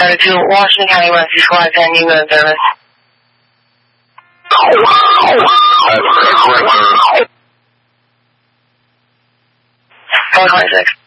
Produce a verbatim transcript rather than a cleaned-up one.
uh, to Washington County Rescue Squad sending the service. four twenty-six.